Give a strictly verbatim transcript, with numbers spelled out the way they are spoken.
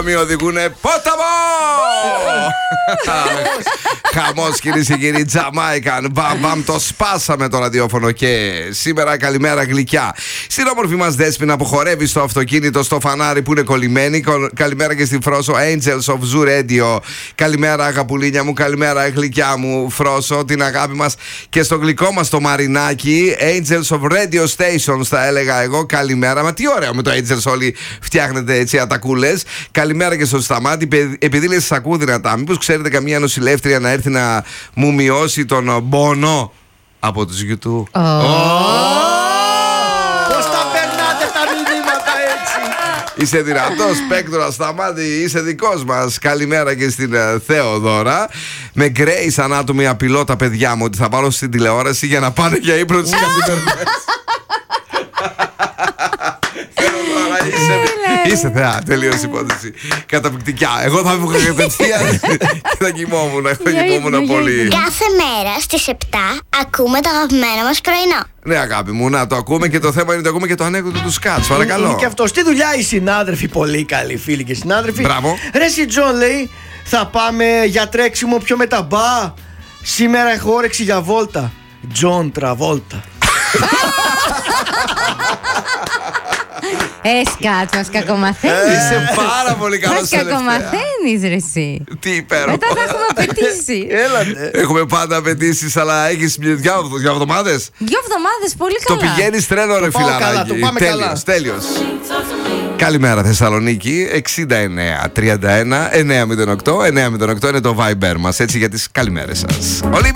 δρόμοι οδηγούνε πόταμο! Ποταμό! Χαμός, κυρίες και κύριοι, Τζαμάικαν. Μπαμ, μπαμ, το σπάσαμε το ραδιόφωνο και σήμερα καλημέρα γλυκιά στην όμορφη μας Δέσποινα που χορεύει στο αυτοκίνητο, στο φανάρι που είναι κολλημένη. Καλημέρα και στην Φρόσο, Angels of Zoo Radio. Καλημέρα, αγαπουλίνια μου, καλημέρα, γλυκιά μου, Φρόσο, την αγάπη μας. Και στο γλυκό μας το Μαρινάκι, Angels of Radio Stations, θα έλεγα εγώ. Καλημέρα, μα τι ωραίο με το Angels, όλοι φτιάχνετε έτσι ατακούλες. Καλημέρα και στο Σταμάτη, επειδή λέει σας ακούω δυνατά. Μήπως ξέρετε καμία νοσηλεύτρια να έρθει να μου μειώσει τον πόνο από τους YouTube? Oh. Oh. Πώς τα περνάτε τα μηνύματα έτσι? Είσαι δυνατός, Σπέκτορα, Σταμάτη, είσαι δικός μας. Καλημέρα και στην uh, Θεοδώρα. Με Grace Anatomy απειλώ τα παιδιά μου ότι θα πάρω στην τηλεόραση για να πάνε για ύπνο τις καθημερινές. Είσαι, είσαι θεά, τελείως υπόθεση. Καταπληκτικά. Εγώ θα βγω κατευθείαν και θα κοιμόμουν. Θα κοιμόμουν πολύ. Κάθε μέρα στις επτά ακούμε το αγαπημένο μας πρωινό. Ναι, αγάπη μου, να το ακούμε και το θέμα είναι ότι ακούμε και το ανέκδοτο του Σκάτς. Παρακαλώ. Και αυτό στη δουλειά οι συνάδελφοι, πολύ καλοί φίλοι και συνάδελφοι. Μπράβο. Ρε συ Τζον, λέει, θα πάμε για τρέξιμο πιο μετά. Μπα, σήμερα έχω όρεξη για βόλτα. Τζον Τραβόλτα. Ε, Σκάτς, μας κακομαθαίνεις. Είσαι πάρα πολύ καλός Μας τελευταία. κακομαθαίνεις ρε εσύ. Τι υπέροχο. Μετά θα έχουμε απαιτήσει. Έλατε. Έχουμε πάντα απαιτήσεις, αλλά έχεις μια δυο εβδομάδες. Δύο εβδομάδες, πολύ Το καλά. πηγαίνεις τρένο, ρε πάω καλά, φιλαράκι. το πάμε Τέλειος, καλά. τέλειος. Καλημέρα Θεσσαλονίκη, εξήντα εννέα τριάντα ένα εννιακόσια οκτώ. εννιακόσια οκτώ είναι το Viber μας, έτσι, για τις καλημέρες σας.